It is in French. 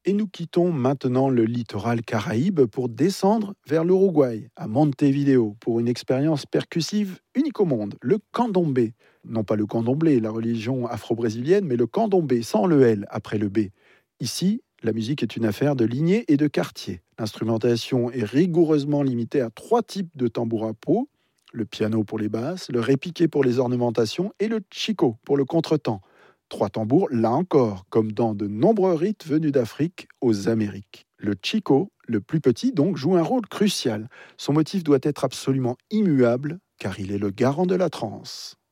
Et nous quittons maintenant le littoral caraïbe pour descendre vers l'Uruguay, à Montevideo, pour une expérience percussive unique au monde, le candomblé. Non pas le candomblé, la religion afro-brésilienne, mais le candomblé, sans le L après le B. Ici, la musique est une affaire de lignée et de quartier. L'instrumentation est rigoureusement limitée à 3 types de tambour à peau, le piano pour les basses, le repiqué pour les ornementations et le chico pour le contretemps. 3 tambours, là encore, comme dans de nombreux rites venus d'Afrique aux Amériques. Le chico, le plus petit donc, joue un rôle crucial. Son motif doit être absolument immuable, car il est le garant de la transe.